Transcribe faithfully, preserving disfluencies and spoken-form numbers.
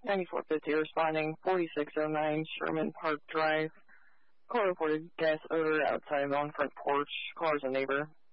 ninety-four fifty responding, forty-six oh nine Sherman Park Drive. Call reported gas odor outside on front porch. Caller's a neighbor.